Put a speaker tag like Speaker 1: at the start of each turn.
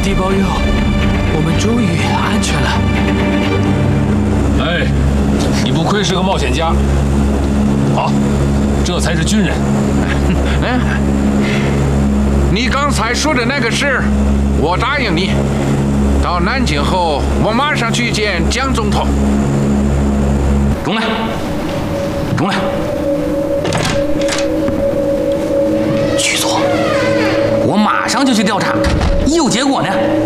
Speaker 1: 帝保佑，我们终于安全了。
Speaker 2: 哎，你不愧是个冒险家。好，这才是军人。
Speaker 3: 你刚才说的那个事，我答应你。到南京后，我马上去见蒋总统。
Speaker 2: 中来，中来。
Speaker 4: 局座，我马上就去调查，一有结果呢，